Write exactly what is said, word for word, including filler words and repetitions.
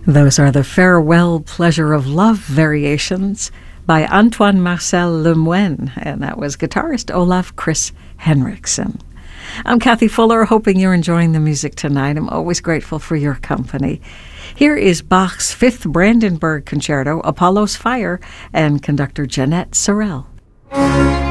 Those are the Farewell Pleasure of Love variations by Antoine Marcel Lemoine, and that was guitarist Olaf Chris Henriksen. I'm Kathy Fuller, hoping you're enjoying the music tonight. I'm always grateful for your company. Here is Bach's Fifth Brandenburg Concerto, Apollo's Fire, and conductor Jeanette Sorrell.